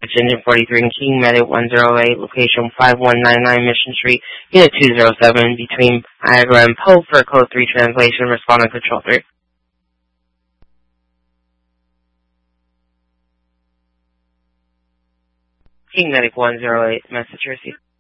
Engine 43 and King Medic 108, location 5199 Mission Street, Unit 207, between Niagara and Poe for Code 3 translation, respond on Control 3. King Medic 108, message received.